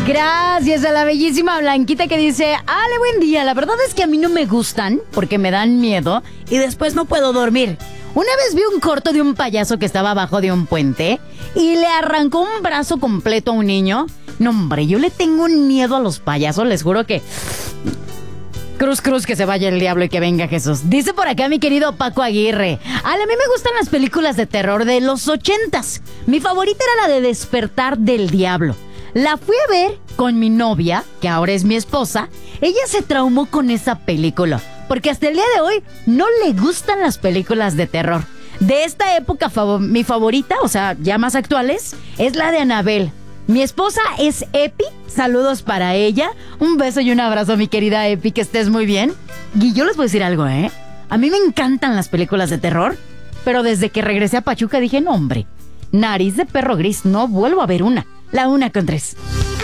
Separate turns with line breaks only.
Gracias a la bellísima Blanquita que dice: Ale, buen día, la verdad es que a mí no me gustan porque me dan miedo y después no puedo dormir. Una vez vi un corto de un payaso que estaba abajo de un puente y le arrancó un brazo completo a un niño. No, hombre, yo le tengo un miedo a los payasos, les juro que... Cruz, cruz, que se vaya el diablo y que venga Jesús. Dice por acá mi querido Paco Aguirre: Ale, a mí me gustan las películas de terror de los 80s. Mi favorita era la de Despertar del Diablo. La fui a ver con mi novia, que ahora es mi esposa. Ella se traumó con esa película, porque hasta el día de hoy no le gustan las películas de terror. De esta época, mi favorita, o sea, ya más actuales, es la de Annabelle. Mi esposa es Epi, saludos para ella. Un beso y un abrazo, mi querida Epi, que estés muy bien. Y yo les voy a decir algo, a mí me encantan las películas de terror, pero desde que regresé a Pachuca dije: no, hombre, nariz de perro gris, no vuelvo a ver una. La 1:03.